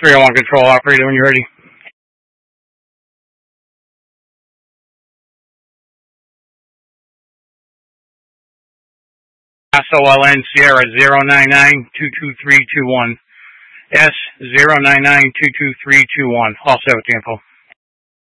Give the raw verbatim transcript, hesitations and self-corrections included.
three oh one control, operator, when you're ready. S O L N Sierra zero nine nine two two three two one. S zero nine nine two two three two one. All set with the info.